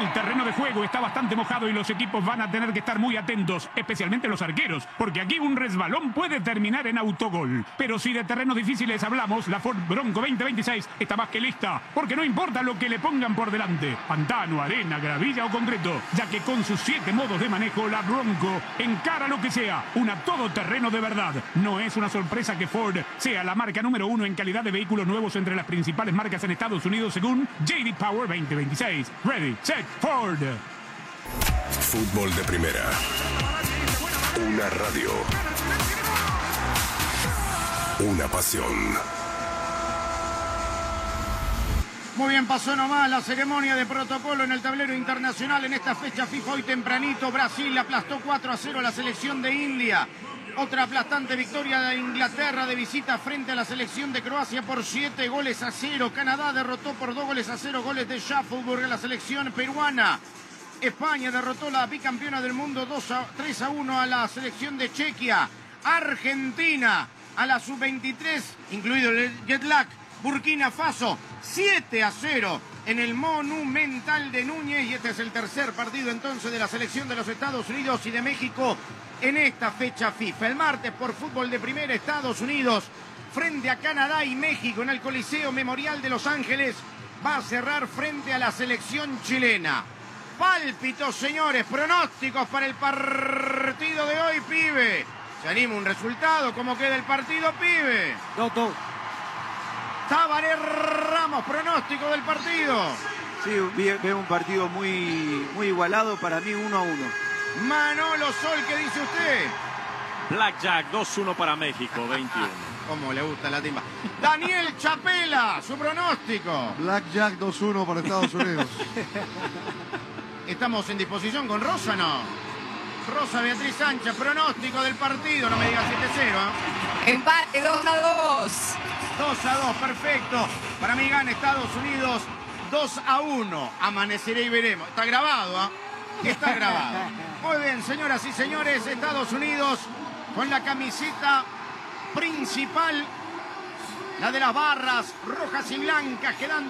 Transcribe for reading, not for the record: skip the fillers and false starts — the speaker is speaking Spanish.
El terreno de juego está bastante mojado y los equipos van a tener que estar muy atentos, especialmente los arqueros, porque aquí un resbalón puede terminar en autogol. Pero si de terrenos difíciles hablamos, la Ford Bronco 2026 está más que lista, porque no importa lo que le pongan por delante, pantano, arena, gravilla o concreto, ya que con sus 7 modos de manejo, la Bronco encara lo que sea, una todoterreno de verdad. No es una sorpresa que Ford sea la marca número 1 en calidad de vehículos nuevos entre las principales marcas en Estados Unidos según J.D. Power 2026. Ready, set, Ford. Fútbol de primera. Una radio. Una pasión. Muy bien, pasó nomás la ceremonia de protocolo en el tablero internacional en esta fecha FIFA. Hoy tempranito Brasil aplastó 4-0 a la selección de India. Otra aplastante victoria de Inglaterra de visita frente a la selección de Croacia por 7-0. Canadá derrotó por 2-0, goles de Shuffleburg a la selección peruana. España derrotó la bicampeona del mundo 3-1 a la selección de Chequia. Argentina a la sub-23, incluido el jet lag. Burkina Faso 7-0 en el Monumental de Núñez. Y este es el tercer partido entonces de la selección de los Estados Unidos y de México en esta fecha FIFA. El martes por fútbol de primera, Estados Unidos frente a Canadá y México en el Coliseo Memorial de Los Ángeles va a cerrar frente a la selección chilena. Pálpitos, señores, pronósticos para el partido de hoy, pibe. ¿Se anima un resultado? ¿Cómo queda el partido, pibe? 2-2. Tabaré Ramos, pronóstico del partido. Sí, veo un partido muy igualado, para mí 1-1. Manolo Sol, ¿qué dice usted? Blackjack 2-1 para México, 21. Cómo le gusta la timba. Daniel Chapela, su pronóstico. Blackjack 2-1 para Estados Unidos. ¿Estamos en disposición con Rosa, no? Rosa Beatriz Sánchez, pronóstico del partido, no me digas 7-0. Empate 2-2. 2-2, perfecto. Para mí gana Estados Unidos 2-1. Amaneceré y veremos. Está grabado, ¿ah? Está grabado. Muy bien, señoras y señores, Estados Unidos con la camiseta principal, la de las barras rojas y blancas, quedando